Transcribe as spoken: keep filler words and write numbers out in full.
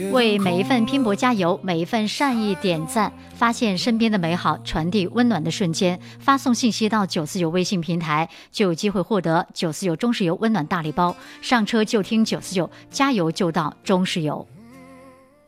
为每一份拼搏加油，每一份善意点赞，发现身边的美好，传递温暖的瞬间。发送信息到九四九微信平台，就有机会获得九四九中石油温暖大礼包。上车就听九四九，加油就到中石油。